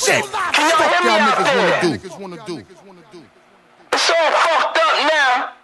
shit. Can y'all hear me out there? Niggas wanna do. It's all fucked up now.